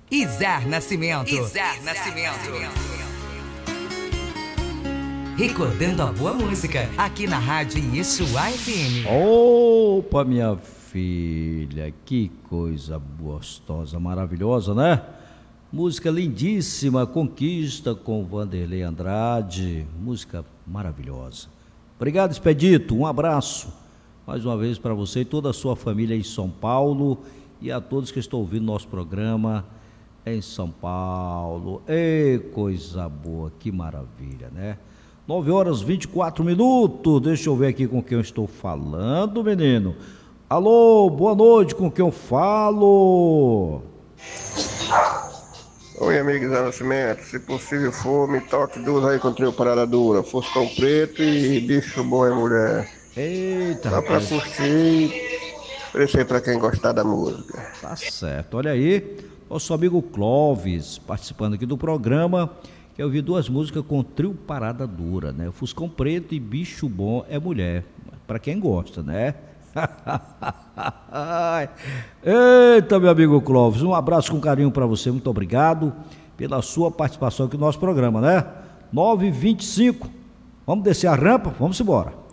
Izar Nascimento. Recordando a boa música aqui na Rádio Yeshua FM. Opa, minha filha, que coisa gostosa, maravilhosa, né? Música lindíssima, Conquista com Vanderlei Andrade, música maravilhosa. Obrigado, Expedito, um abraço mais uma vez para você e toda a sua família em São Paulo e a todos que estão ouvindo nosso programa em São Paulo. Ei, coisa boa, que maravilha, né? 9h24. Deixa eu ver aqui com quem eu estou falando, menino. Alô, boa noite, com quem eu falo? Oi, amigos do Nascimento. Se possível for, me toque duas aí com trio Parada Dura. Foscão Preto e Bicho Bom é Mulher. Eita, Só pra rapaz. curtir, oferecer pra quem gostar da música. Tá certo, olha aí, nosso amigo Clóvis participando aqui do programa, que eu vi duas músicas com trio Parada Dura, né? Fuscão Preto e Bicho Bom é Mulher, pra quem gosta, né? Eita, meu amigo Clóvis, um abraço com carinho pra você, muito obrigado pela sua participação aqui no nosso programa, né? 9h25, vamos descer a rampa, vamos embora.